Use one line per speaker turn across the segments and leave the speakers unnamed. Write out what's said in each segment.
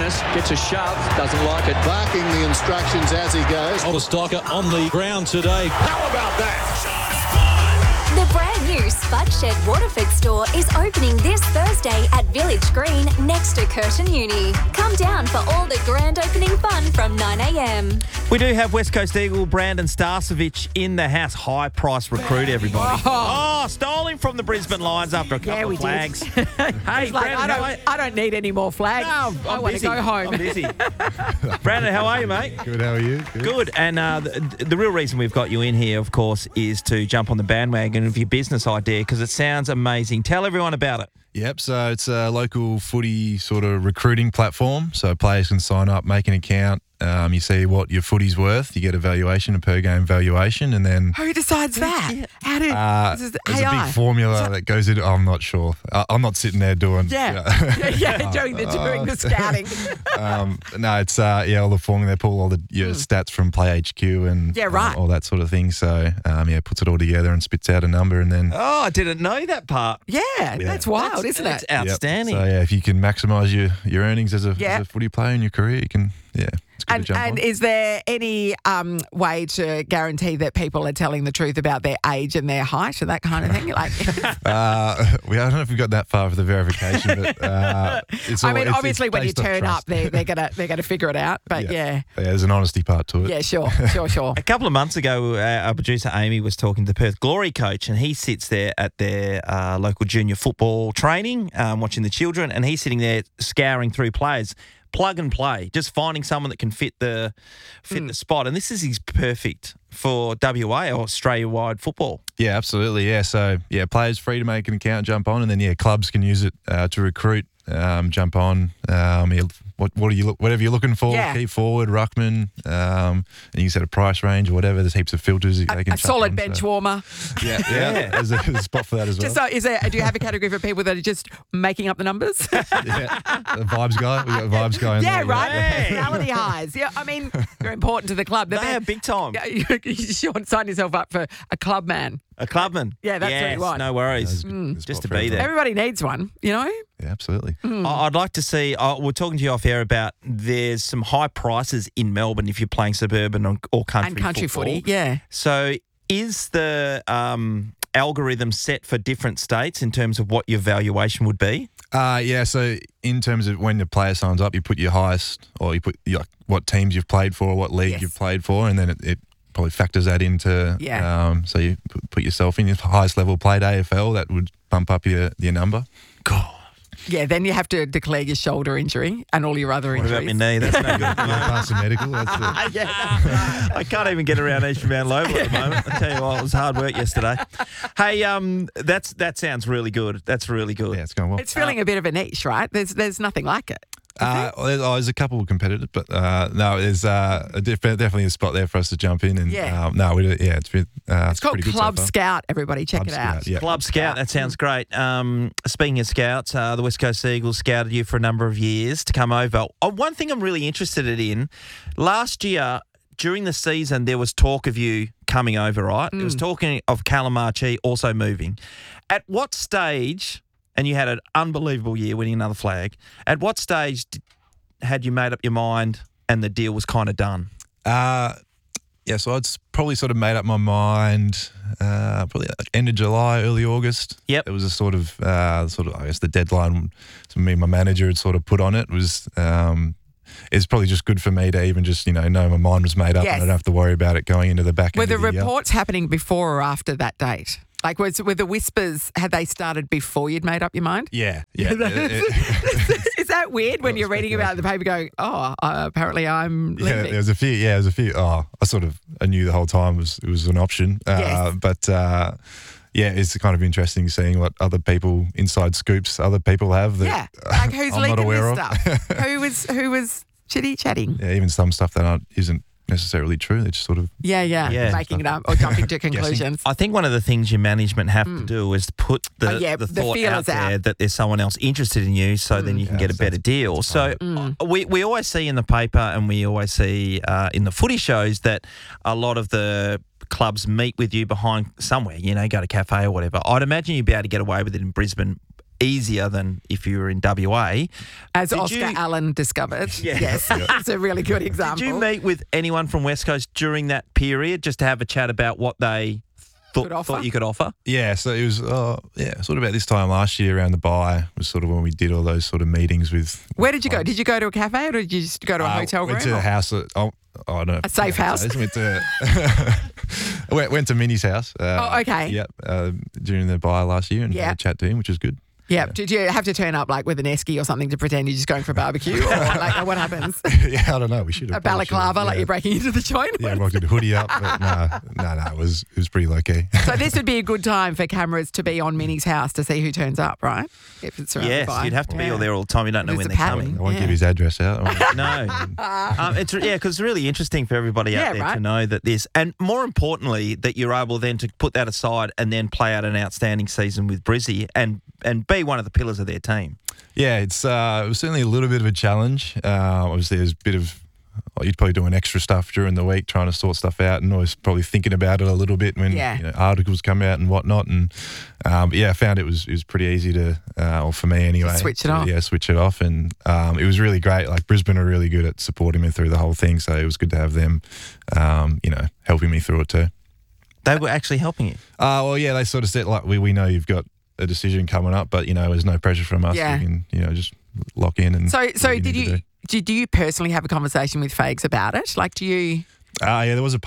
Dennis gets a shove, doesn't like it.
Barking the instructions as he goes.
Older Stocker on the ground today.
How about that?
The brand new Spud Shed Waterford store is opening this Thursday at Village Green next to Curtin Uni. Come down for all the grand opening fun from 9 a.m.
We do have West Coast Eagle Brandon Starcevich in the house. High price recruit, everybody. Stole him from the Brisbane Lions after a couple of flags. Hey, Brandon,
I don't need any more flags.
No,
I want to go home.
I'm busy. Brandon, how are you, mate?
Good, how are you?
Good. And the real reason we've got you in here, of course, is to jump on the bandwagon of your business idea because it sounds amazing. Tell everyone about it.
Yep, so it's a local footy sort of recruiting platform. So players can sign up, make an account. You see what your footy's worth. You get a valuation, a per game valuation, and then
Who decides that? How did
there's a
AI?
big formula that goes into. I'm not sure. I'm not sitting there doing.
doing the scouting.
No, it's all the formula. They pull all your stats from Play HQ and all that sort of thing. So puts it all together and spits out a number, and then.
Oh, I didn't know that part.
Yeah, that's wild, isn't it?
That's outstanding.
Yep. So if you can maximise your earnings as a footy player in your career, you can. Yeah.
And is there any way to guarantee that people are telling the truth about their age and their height and that kind of thing? Like,
I don't know if we've got that far for the verification, but
obviously when you turn up, they're gonna figure it out. But
there's an honesty part to it.
Yeah, sure.
A couple of months ago, our producer Amy was talking to the Perth Glory coach, and he sits there at their local junior football training, watching the children, and he's sitting there scouring through players. Plug and play, just finding someone that can fit the spot. And this is perfect for WA or Australia-wide football.
Yeah, absolutely. Yeah, so, players free to make an account, jump on, and then, clubs can use it to recruit, jump on. Whatever you're looking for, key forward, ruckman, and you can set a price range or whatever. There's heaps of filters.
A solid bench warmer.
Yeah. There's a spot for that as well.
Do you have a category for people that are just making up the numbers?
The vibes guy. We got a vibes guy in there.
Right. Personality highs. Yeah, I mean, they're important to the club.
They are big time.
You should sign yourself up for a club man.
A clubman.
Yeah, that's what you want.
No worries. Just to be there.
Everybody needs one, you know?
Yeah, absolutely.
I'd like to see, we're talking to you off air about there's some high prices in Melbourne if you're playing suburban or country
and country
football.
Footy, yeah.
So is the algorithm set for different states in terms of what your valuation would be?
So in terms of when the player signs up, you put your highest or you put what teams you've played for, what league you've played for, and then it probably factors that into so you put yourself in your highest level played AFL, that would bump up your number.
God.
Yeah, then you have to declare your shoulder injury and all your other injuries.
What about my knee? That's no good.
Pass the medical. That's it.
I can't even get around Eastbound Oval at the moment. I tell you what, it was hard work yesterday. Hey, that sounds really good. That's really good.
Yeah, it's going well.
It's filling a bit of a niche, right? There's nothing like it.
There's a couple of competitors, but there's definitely a spot there for us to jump in. And it's
called Club Scout. Everybody, check it out.
Yeah.
Club Scout. That sounds great. Speaking of scouts, the West Coast Eagles scouted you for a number of years to come over. One thing I'm really interested in, last year during the season, there was talk of you coming over, right? There was talking of Callum Archie also moving. At what stage? And you had an unbelievable year winning another flag. At what stage had you made up your mind and the deal was kind of done?
So I'd probably sort of made up my mind probably end of July, early August.
Yep.
It was a sort of I guess the deadline me and my manager had sort of put on it was it's probably just good for me to even just, know my mind was made up and I don't have to worry about it going into the back end of the year.
Were the reports happening before or after that date? Like, were the whispers, had they started before you'd made up your mind?
Yeah.
Is that weird when you're reading about it in the paper going, apparently I'm leaving?
There was a few. I knew the whole time it was an option. It's kind of interesting seeing what other people, inside scoops other people have that
like who's
I'm
leaking
not aware
this
of.
stuff? Who was chitty-chatting?
Yeah, even some stuff that isn't necessarily true. They're just sort of
making it up or jumping to conclusions.
I think one of the things your management have to do is put the thought out there that there's someone else interested in you, so then you can get a better deal. So we always see in the paper and we always see in the footy shows that a lot of the clubs meet with you behind somewhere, go to a cafe or whatever. I'd imagine you'd be able to get away with it in Brisbane easier than if you were in WA.
As Oscar Allen discovered.
Yeah.
Yes, that's a really good example.
Did you meet with anyone from West Coast during that period just to have a chat about what they thought you could offer?
Yeah, so it was sort of about this time last year around the bye was sort of when we did all those sort of meetings with.
Where did you go? Did you go to a cafe or did you just go to a hotel room?
Went to a house. I don't know.
A safe house.
Went to went to Minnie's house.
Okay.
Yep. During the bye last year and had a chat to him, which was good.
Yeah. Did you have to turn up like with an esky or something to pretend you're just going for a barbecue? Or like what happens?
Yeah, I don't know. We should have.
A balaclava, like you're breaking into the joint?
Yeah, rocked a hoodie up. But no, it was pretty low key.
So this would be a good time for cameras to be on Minnie's house to see who turns up, right? If it's surrounded by.
Yes, you'd have to be all there all the time. You don't know when they're coming.
I won't give his address out.
No. Because it's really interesting for everybody out there to know that this, and more importantly, that you're able then to put that aside and then play out an outstanding season with Brizzy and be one of the pillars of their team.
Yeah, it was certainly a little bit of a challenge. Obviously, there's a bit of you'd probably doing extra stuff during the week, trying to sort stuff out, and always probably thinking about it a little bit when articles come out and whatnot. And but I found it was pretty easy to, or for me anyway,
switch it off.
Yeah, switch it off, and it was really great. Like Brisbane are really good at supporting me through the whole thing, so it was good to have them, helping me through it too.
They were actually helping you.
Well, yeah, they sort of said like we know you've got a decision coming up, but there's no pressure from us.
Yeah.
We can just lock in and.
So did you personally have a conversation with Fags about it? Like, do you?
There was a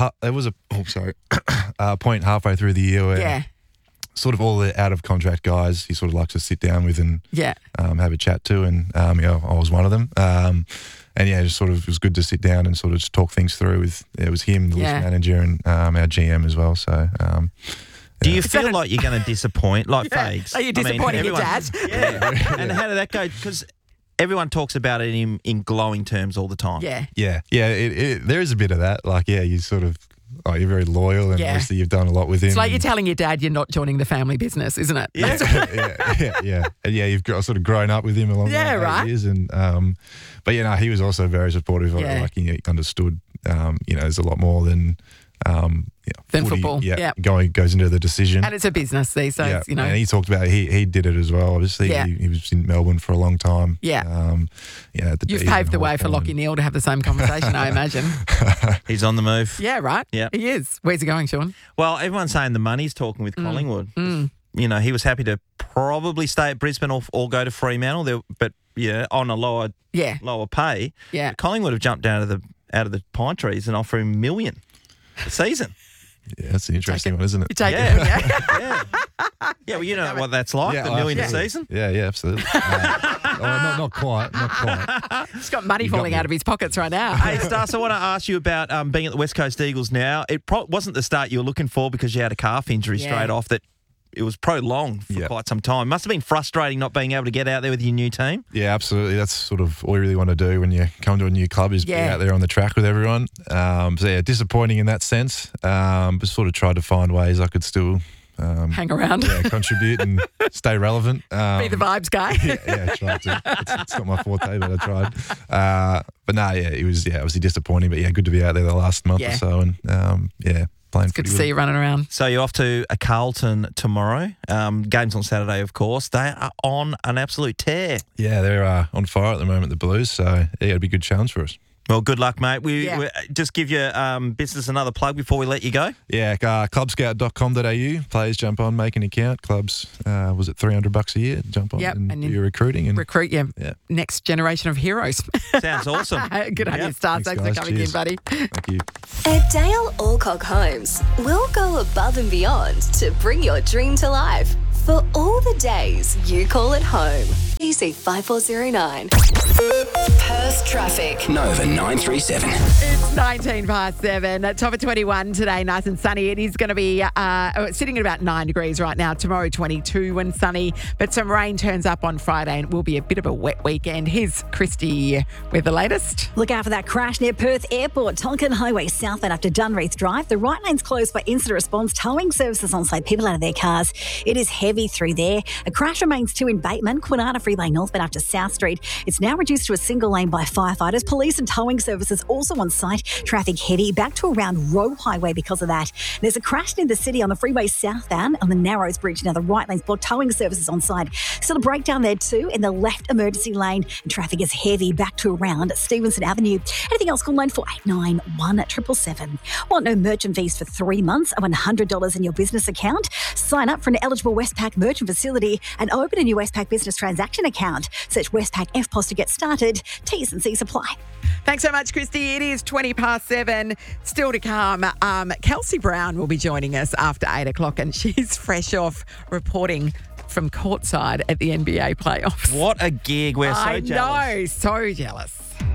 point halfway through the year where sort of all the out of contract guys he sort of likes to sit down with and have a chat to, and I was one of them. And just sort of it was good to sit down and sort of just talk things through with. It was him, the list manager, and our GM as well. So.
Do you feel like you're going to disappoint, like Fags?
Are you disappointing your dad?
Yeah. And how did that go? Because everyone talks about it in glowing terms all the time.
Yeah.
Yeah. There is a bit of that. Like, you sort of, you're very loyal, and obviously you've done a lot with him.
It's like you're telling your dad you're not joining the family business, isn't it?
Yeah. And you've sort of grown up with him along the 8 years, and but he was also very supportive. Like he understood. There's a lot more than.
Than football,
goes into the decision,
and it's a business these days.
And he talked about he did it as well. Obviously, he was in Melbourne for a long time.
You've paved the way for Lachie Neale to have the same conversation. I imagine
he's on the move.
Yeah, right. Yeah, he is. Where's he going, Sean?
Well, everyone's saying the money's talking with Collingwood. He was happy to probably stay at Brisbane or go to Fremantle, but on a lower pay.
Yeah,
Collingwood have jumped out of the pine trees and offer him $1 million a season.
Yeah, that's an interesting one, isn't it?
You take it,
Yeah, well, you know what that's like, the $1 million a season.
Yeah, absolutely. Not quite.
He's got money falling out of his pockets right now.
Hey, Stas, I want to ask you about being at the West Coast Eagles now. It wasn't the start you were looking for because you had a calf injury straight off that it was prolonged for quite some time. Must have been frustrating not being able to get out there with your new team.
Yeah, absolutely. That's sort of all you really want to do when you come to a new club is be out there on the track with everyone. Disappointing in that sense. But sort of tried to find ways I could still
hang around,
contribute and stay relevant.
Be the vibes guy.
Tried to. It's not my forte, but I tried. It was obviously disappointing, but good to be out there the last month or so, and playing.
It's good to see you running around.
So you're off to a Carlton tomorrow. Games on Saturday, of course. They are on an absolute tear.
Yeah, they're on fire at the moment, the Blues. So it'll be a good challenge for us.
Well, good luck, mate. We just give your business another plug before we let you go.
Yeah, clubscout.com.au. Players jump on, make an account. Clubs, was it $300 a year? Jump on and do your recruiting. And
recruit your next generation of heroes.
Sounds awesome.
Good on you, Stars. Thanks for coming in, buddy.
Thank you.
At Dale Alcock Homes, we'll go above and beyond to bring your dream to life. For all the days you call it home. Easy 5409.
Perth traffic. Nova 937.
It's 19 past 7. Top of 21 today, nice and sunny. It is going to be sitting at about 9 degrees right now. Tomorrow, 22 and sunny. But some rain turns up on Friday and it will be a bit of a wet weekend. Here's Christy with the latest.
Look out for that crash near Perth Airport, Tonkin Highway southbound after Dunreath Drive. The right lane's closed by incident response. Towing services on site, people out of their cars. It is heavy through there. A crash remains too in Bateman, Kwinana Freeway northbound after South Street. It's now reduced to a single lane Lane by firefighters. Police and towing services also on site. Traffic heavy back to around Roe Highway because of that. There's a crash in the city on the freeway southbound on the Narrows Bridge. Now the right lane's blocked. Towing services on site. Still a breakdown there too in the left emergency lane. And traffic is heavy back to around Stevenson Avenue. Anything else, call line 4891 777. Want no merchant fees for 3 months of $100 in your business account? Sign up for an eligible Westpac merchant facility and open a new Westpac business transaction account. Search Westpac FPOS to get started. T's and C's apply.
Thanks so much, Christy. It is 7:20. Still to come, Kelsey Brown will be joining us after 8 o'clock, and she's fresh off reporting from courtside at the NBA playoffs.
What a gig. We're so jealous.
I know, so jealous.